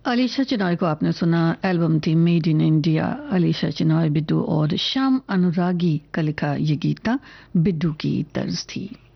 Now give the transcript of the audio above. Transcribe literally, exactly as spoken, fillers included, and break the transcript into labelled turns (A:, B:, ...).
A: अलीशा चिनॉय को आपने सुना। एल्बम थी made in India. Alisha Chinoy, बिड्डू और श्याम अनुरागी का लिखा ये गीत था, बिड्डू की तर्ज थी।